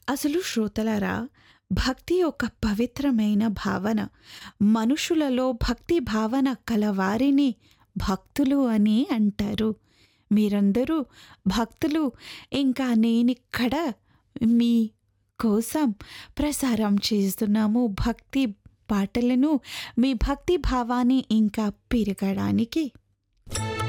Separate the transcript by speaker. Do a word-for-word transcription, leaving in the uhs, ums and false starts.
Speaker 1: అసలు శ్రోతలారా, భక్తి ఒక పవిత్రమైన భావన. మనుషులలో భక్తి భావన కలవారిని భక్తులు అని అంటారు. మీరందరూ భక్తులు. ఇంకా నేనిక్కడ మీ కోసం ప్రసారం చేస్తున్నాము భక్తి పాటలను, మీ భక్తి భావాన్ని ఇంకా పెరగడానికి.